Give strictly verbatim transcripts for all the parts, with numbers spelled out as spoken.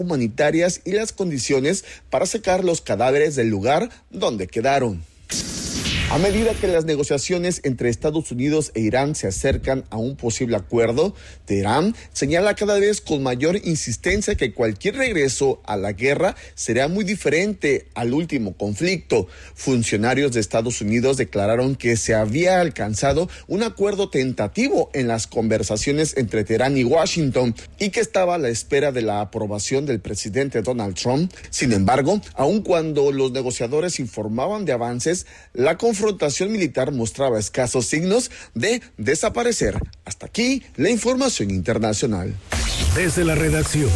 humanitarias y las condiciones para sacar los cadáveres del lugar donde quedaron. A medida que las negociaciones entre Estados Unidos e Irán se acercan a un posible acuerdo, Teherán señala cada vez con mayor insistencia que cualquier regreso a la guerra será muy diferente al último conflicto. Funcionarios de Estados Unidos declararon que se había alcanzado un acuerdo tentativo en las conversaciones entre Teherán y Washington y que estaba a la espera de la aprobación del presidente Donald Trump. Sin embargo, aun cuando los negociadores informaban de avances, la confrontación confrontación militar mostraba escasos signos de desaparecer. Hasta aquí la información internacional. Desde la redacción.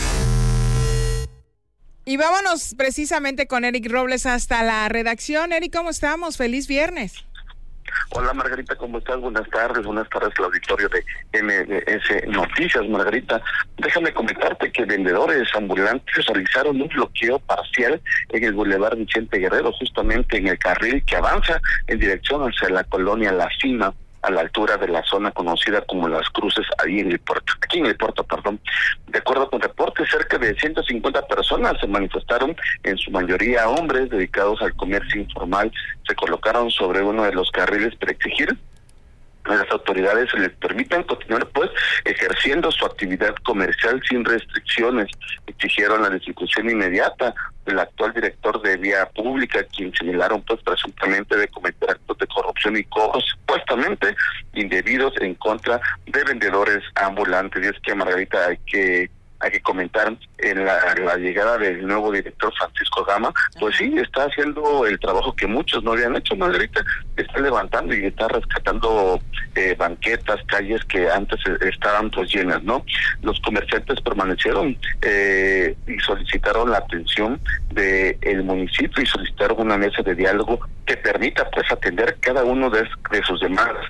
Y vámonos precisamente con Eric Robles hasta la redacción. Eric, ¿cómo estamos? Feliz viernes. Hola Margarita, ¿cómo estás? Buenas tardes, buenas tardes al auditorio de M S Noticias. Margarita, déjame comentarte que vendedores ambulantes realizaron un bloqueo parcial en el Boulevard Vicente Guerrero, justamente en el carril que avanza en dirección hacia la colonia La Cima, a la altura de la zona conocida como Las Cruces, ahí en el puerto, aquí en el puerto, perdón. De acuerdo con reportes, cerca de ciento cincuenta personas se manifestaron, en su mayoría hombres dedicados al comercio informal, se colocaron sobre uno de los carriles para exigir a las autoridades se les permitan continuar pues ejerciendo su actividad comercial sin restricciones. Exigieron la destitución inmediata del actual director de vía pública, quien señalaron pues presuntamente de cometer actos de corrupción y cobros supuestamente indebidos en contra de vendedores ambulantes. Y es que, Margarita, hay que hay que comentar en la, la llegada del nuevo director Francisco Gama, pues sí, está haciendo el trabajo que muchos no habían hecho, Margarita, está levantando y está rescatando eh, banquetas, calles que antes estaban pues llenas, ¿no? Los comerciantes permanecieron eh, y solicitaron la atención de el municipio y solicitaron una mesa de diálogo que permita pues atender cada uno de, de sus demandas.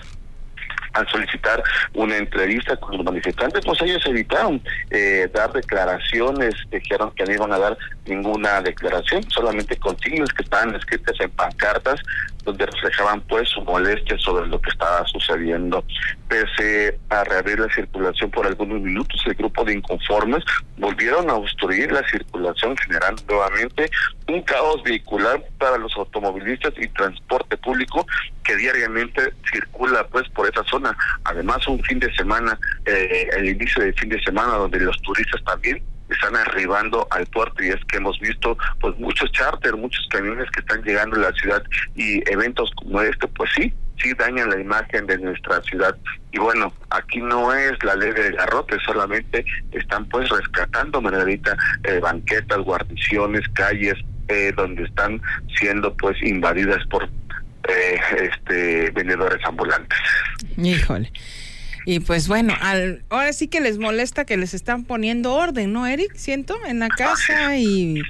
Al solicitar una entrevista con los manifestantes, pues ellos evitaron eh, dar declaraciones, dijeron que no iban a dar ninguna declaración, solamente consignas que estaban escritas en pancartas donde reflejaban pues su molestia sobre lo que estaba sucediendo. Pese a reabrir la circulación por algunos minutos, el grupo de inconformes volvieron a obstruir la circulación, generando nuevamente un caos vehicular para los automovilistas y transporte público que diariamente circula pues por esa zona. Además, un fin de semana, eh, el inicio del fin de semana, donde los turistas también están arribando al puerto, y es que hemos visto pues muchos charter, muchos camiones que están llegando a la ciudad, y eventos como este pues sí, sí dañan la imagen de nuestra ciudad. Y bueno, aquí no es la ley del garrote, solamente están pues rescatando, Margarita, eh, banquetas, guarniciones, calles, eh, donde están siendo pues invadidas por eh, este vendedores ambulantes. Híjole. Y pues bueno, al, ahora sí que les molesta que les están poniendo orden, ¿no, Eric? Siento, en la casa, y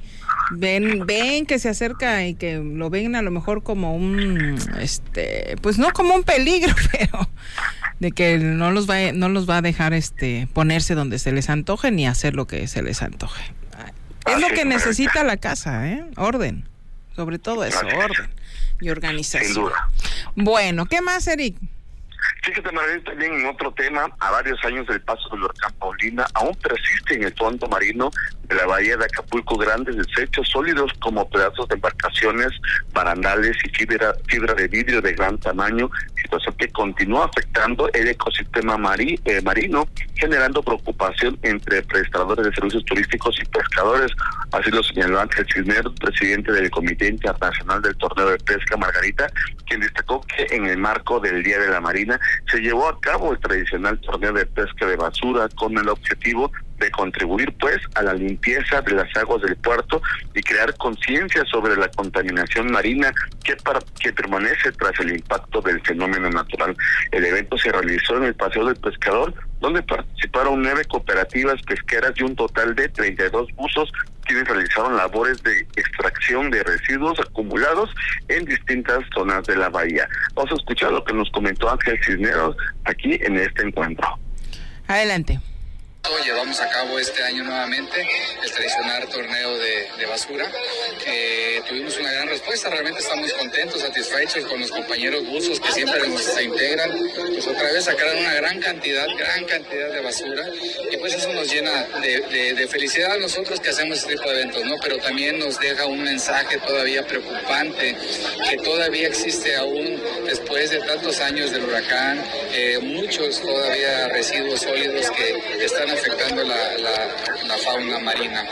ven ven que se acerca y que lo ven a lo mejor como un, este, pues no como un peligro, pero de que no los va no los va a dejar este ponerse donde se les antoje ni hacer lo que se les antoje. Es lo que necesita la casa, ¿eh? Orden, sobre todo eso, orden y organización. Sin duda. Bueno, ¿qué más, Eric? Fíjate, Margarita, también en otro tema, a varios años del paso del huracán Paulina, aún persiste en el fondo marino de la bahía de Acapulco grandes desechos sólidos como pedazos de embarcaciones, barandales y fibra, fibra de vidrio de gran tamaño, situación que continúa afectando el ecosistema mari, eh, marino, generando preocupación entre prestadores de servicios turísticos y pescadores. Así lo señaló Ángel Cisneros, presidente del Comité Internacional del Torneo de Pesca, Margarita, quien destacó que en el marco del Día de la Marina se llevó a cabo el tradicional torneo de pesca de basura con el objetivo de contribuir pues a la limpieza de las aguas del puerto y crear conciencia sobre la contaminación marina que, para, que permanece tras el impacto del fenómeno natural. El evento se realizó en el Paseo del Pescador, donde participaron nueve cooperativas pesqueras y un total de treinta y dos buzos quienes realizaron labores de extracción de residuos acumulados en distintas zonas de la bahía. Vamos a escuchar lo que nos comentó Ángel Cisneros aquí en este encuentro. Adelante. Llevamos a cabo este año nuevamente el tradicional torneo de, de basura. Eh, tuvimos una gran respuesta, realmente estamos contentos, satisfechos con los compañeros buzos que siempre nos se integran. Pues otra vez sacaron una gran cantidad, gran cantidad de basura y pues eso nos llena de, de, de felicidad a nosotros que hacemos este tipo de eventos, ¿no? Pero también nos deja un mensaje todavía preocupante, que todavía existe aún después de tantos años del huracán, eh, muchos todavía residuos sólidos que están afectando la, la, la fauna marina.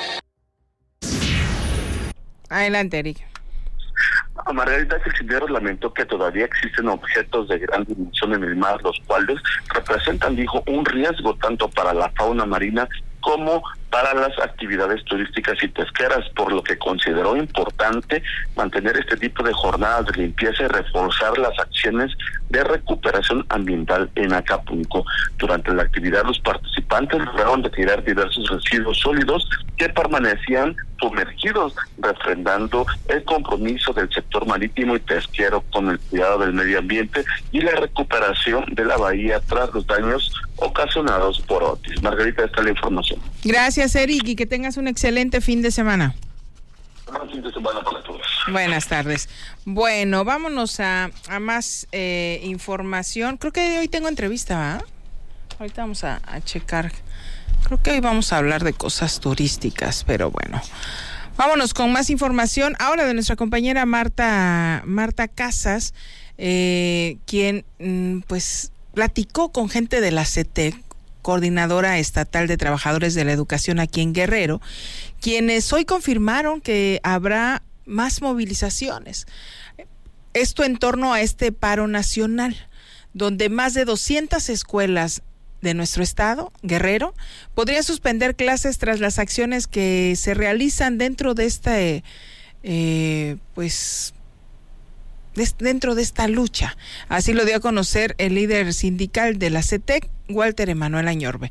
Adelante, Eric. Margarita, el sindicado lamentó que todavía existen objetos de gran dimensión en el mar, los cuales representan, dijo, un riesgo tanto para la fauna marina como para las actividades turísticas y pesqueras, por lo que consideró importante mantener este tipo de jornadas de limpieza y reforzar las acciones de recuperación ambiental en Acapulco. Durante la actividad, los participantes lograron retirar diversos residuos sólidos que permanecían sumergidos, refrendando el compromiso del sector marítimo y pesquero con el cuidado del medio ambiente y la recuperación de la bahía tras los daños ocasionados por Otis. Margarita, esta es la información. Gracias, Eric, y que tengas un excelente fin de semana. Buen fin de semana para todos. Buenas tardes. Bueno, vámonos a, a más eh, información. Creo que hoy tengo entrevista, ¿verdad? Ahorita vamos a, a checar. Creo que hoy vamos a hablar de cosas turísticas, pero bueno. Vámonos con más información. Ahora de nuestra compañera Marta, Marta Casas, eh, quien mm, pues platicó con gente de la C E T E C, Coordinadora Estatal de Trabajadores de la Educación aquí en Guerrero, quienes hoy confirmaron que habrá más movilizaciones. Esto en torno a este paro nacional, donde más de doscientas escuelas de nuestro estado, Guerrero, podrían suspender clases tras las acciones que se realizan dentro de esta, eh, eh, pues, de, dentro de esta lucha. Así lo dio a conocer el líder sindical de la C E T E C, Walter Emanuel Añorbe.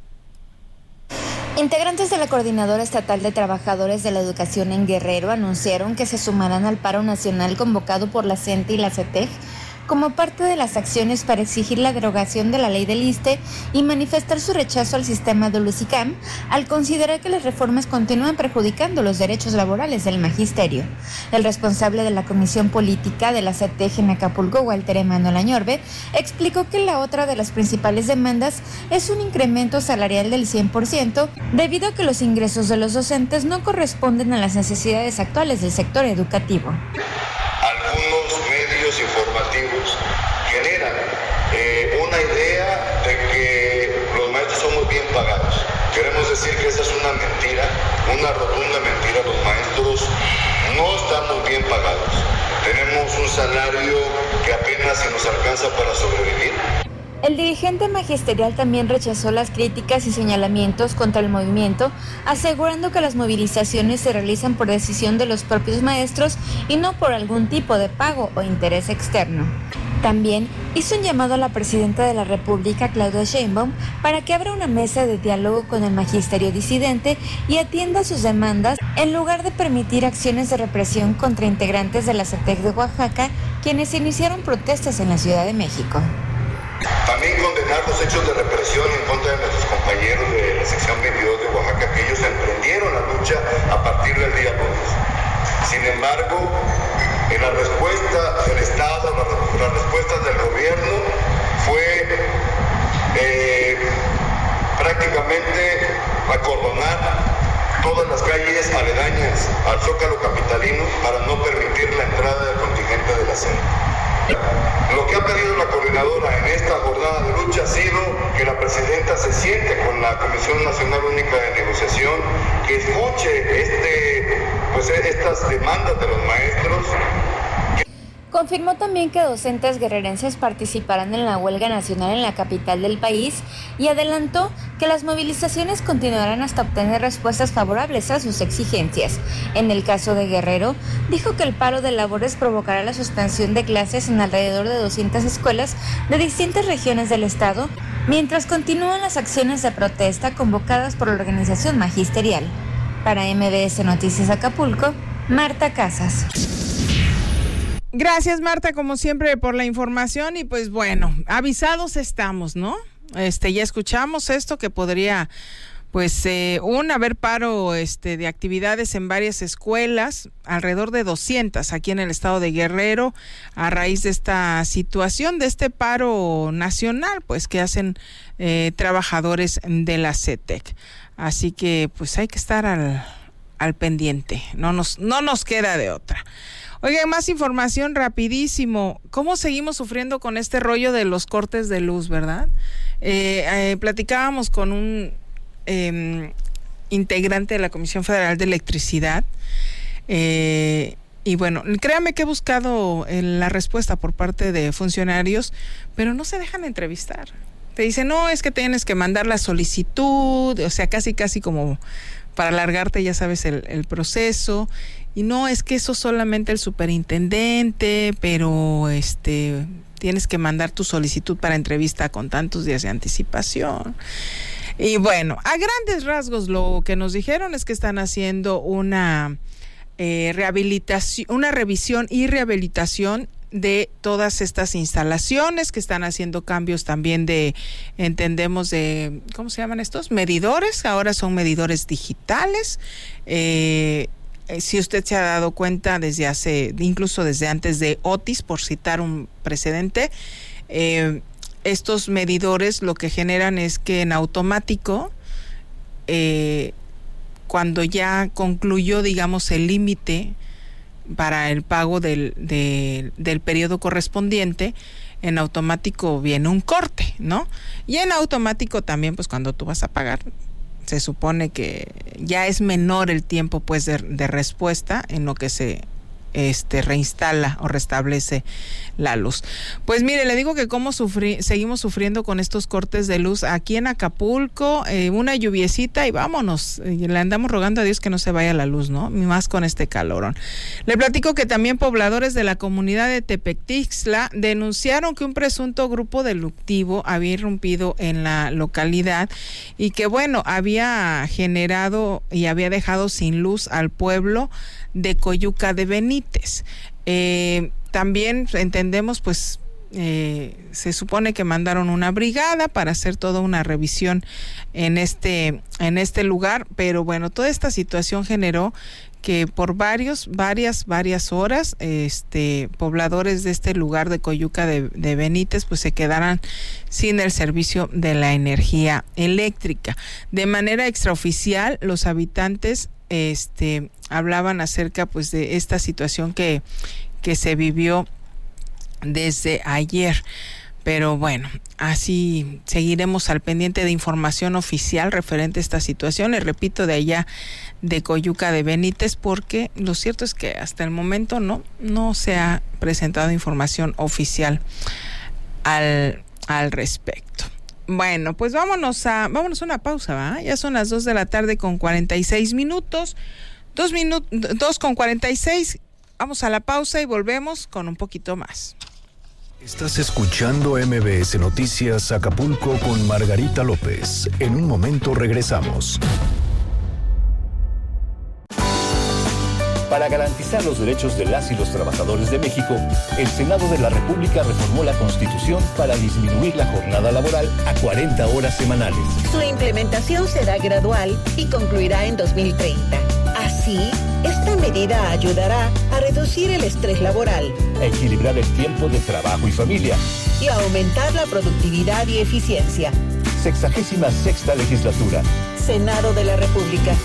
Integrantes de la Coordinadora Estatal de Trabajadores de la Educación en Guerrero anunciaron que se sumarán al paro nacional convocado por la C E N T E y la C E T E C como parte de las acciones para exigir la derogación de la ley del ISSSTE y manifestar su rechazo al sistema de Lusicam, al considerar que las reformas continúan perjudicando los derechos laborales del magisterio. El responsable de la Comisión Política de la C E T E C en Acapulco, Walter Emanuel Añorbe, explicó que la otra de las principales demandas es un incremento salarial del cien por ciento, debido a que los ingresos de los docentes no corresponden a las necesidades actuales del sector educativo. Algunos medios informativos generan eh, una idea de que los maestros somos bien pagados. Queremos decir que esa es una mentira, una rotunda mentira. Los maestros no estamos bien pagados. Tenemos un salario que apenas se nos alcanza para sobrevivir. El dirigente magisterial también rechazó las críticas y señalamientos contra el movimiento, asegurando que las movilizaciones se realizan por decisión de los propios maestros y no por algún tipo de pago o interés externo. También hizo un llamado a la presidenta de la República, Claudia Sheinbaum, para que abra una mesa de diálogo con el magisterio disidente y atienda sus demandas en lugar de permitir acciones de represión contra integrantes de la C E T E C de Oaxaca, quienes iniciaron protestas en la Ciudad de México. También condenar los hechos de represión en contra de nuestros compañeros de la sección veintidós de Oaxaca, que ellos emprendieron la lucha a partir del día lunes. Sin embargo, en la respuesta del Estado, las la respuestas del gobierno fue eh, prácticamente acordonar todas las calles aledañas al Zócalo capitalino para no permitir la entrada del contingente de la C E N T E. Lo que ha pedido la coordinadora en esta jornada de lucha ha sido que la presidenta se siente con la Comisión Nacional Única de Negociación, que escuche este, pues, estas demandas de los maestros. Confirmó también que docentes guerrerenses participarán en la huelga nacional en la capital del país y adelantó que las movilizaciones continuarán hasta obtener respuestas favorables a sus exigencias. En el caso de Guerrero, dijo que el paro de labores provocará la suspensión de clases en alrededor de doscientas escuelas de distintas regiones del estado, mientras continúan las acciones de protesta convocadas por la organización magisterial. Para M B S Noticias Acapulco, Marta Casas. Gracias, Marta, como siempre, por la información y pues bueno, avisados estamos, ¿no? este, ya escuchamos esto que podría, pues, eh, un haber paro este, de actividades en varias escuelas, alrededor de doscientas aquí en el estado de Guerrero, a raíz de esta situación, de este paro nacional, pues, que hacen eh, trabajadores de la C E T E C. Así que, pues, hay que estar al, al pendiente, no nos, no nos queda de otra. Oigan, más información rapidísimo. ¿Cómo seguimos sufriendo con este rollo de los cortes de luz, verdad? Eh, eh, platicábamos con un eh, integrante de la Comisión Federal de Electricidad eh, y bueno, créame que he buscado eh, la respuesta por parte de funcionarios, pero no se dejan entrevistar. Te dicen, no, es que tienes que mandar la solicitud, o sea, casi casi como para alargarte, ya sabes, el, el proceso. Y no, es que eso solamente el superintendente, pero este tienes que mandar tu solicitud para entrevista con tantos días de anticipación. Y bueno, a grandes rasgos lo que nos dijeron es que están haciendo una eh, rehabilitación, una revisión y rehabilitación de todas estas instalaciones, que están haciendo cambios también de, entendemos de, ¿cómo se llaman estos? Medidores, ahora son medidores digitales. Eh, si usted se ha dado cuenta desde hace, incluso desde antes de Otis, por citar un precedente, eh, estos medidores lo que generan es que en automático, eh, cuando ya concluyó, digamos, el límite para el pago del, del, del periodo correspondiente, en automático viene un corte, ¿no? Y en automático también, pues cuando tú vas a pagar, se supone que ya es menor el tiempo, pues, de, de respuesta en lo que se este reinstala o restablece la luz. Pues mire, le digo que cómo sufri- seguimos sufriendo con estos cortes de luz aquí en Acapulco, eh, una lluviecita y vámonos, eh, le andamos rogando a Dios que no se vaya la luz, ¿no? Más con este calorón. Le platico que también pobladores de la comunidad de Tepetixtla denunciaron que un presunto grupo delictivo había irrumpido en la localidad y que, bueno, había generado y había dejado sin luz al pueblo de Coyuca de Benítez. Eh, también entendemos, pues, eh, se supone que mandaron una brigada para hacer toda una revisión en este, en este lugar, pero bueno, toda esta situación generó que por varios, varias, varias horas, este, pobladores de este lugar de Coyuca de, de Benítez, pues se quedaran sin el servicio de la energía eléctrica. De manera extraoficial, los habitantes este hablaban acerca, pues, de esta situación que, que se vivió desde ayer. Pero bueno, así seguiremos al pendiente de información oficial referente a esta situación. Les repito, de allá de Coyuca de Benítez, porque lo cierto es que hasta el momento no, no se ha presentado información oficial al, al respecto. Bueno, pues vámonos a, vámonos a una pausa, ¿va? Ya son las dos de la tarde con cuarenta y seis minutos, dos minutos, dos con cuarenta y seis, vamos a la pausa y volvemos con un poquito más. Estás escuchando M B S Noticias Acapulco con Margarita López. En un momento regresamos. Para garantizar los derechos de las y los trabajadores de México, el Senado de la República reformó la Constitución para disminuir la jornada laboral a cuarenta horas semanales. Su implementación será gradual y concluirá en dos mil treinta. Así, esta medida ayudará a reducir el estrés laboral, a equilibrar el tiempo de trabajo y familia y a aumentar la productividad y eficiencia. Sexagésima sexta legislatura. Senado de la República.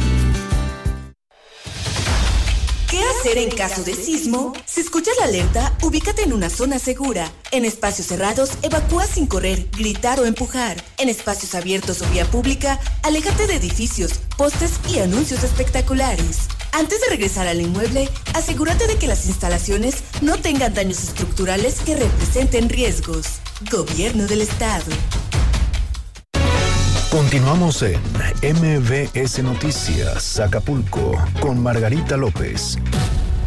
¿Qué hacer en caso de sismo? Si escuchas la alerta, ubícate en una zona segura. En espacios cerrados, evacúa sin correr, gritar o empujar. En espacios abiertos o vía pública, aléjate de edificios, postes y anuncios espectaculares. Antes de regresar al inmueble, asegúrate de que las instalaciones no tengan daños estructurales que representen riesgos. Gobierno del Estado. Continuamos en M B S Noticias Acapulco con Margarita López.